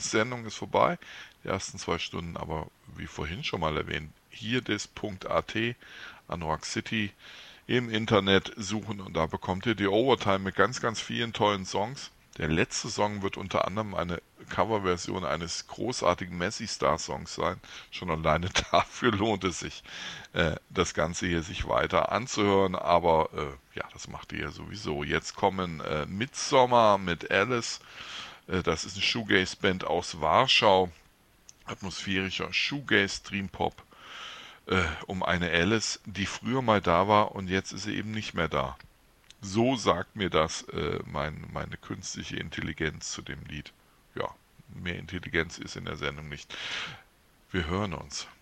Sendung ist vorbei, die ersten 2 Stunden, aber wie vorhin schon mal erwähnt, hierdis.at an Rock City im Internet suchen und da bekommt ihr die Overtime mit ganz, ganz vielen tollen Songs. Der letzte Song wird unter anderem eine Coverversion eines großartigen Messi Star Songs sein. Schon alleine dafür lohnt es sich, das Ganze hier sich weiter anzuhören. Aber ja, das macht ihr ja sowieso. Jetzt kommen Midsommar mit Alice. Das ist eine Shoegaze-Band aus Warschau. Atmosphärischer Shoegaze, Dreampop um eine Alice, die früher mal da war und jetzt ist sie eben nicht mehr da. So sagt mir das meine künstliche Intelligenz zu dem Lied. Ja, mehr Intelligenz ist in der Sendung nicht. Wir hören uns.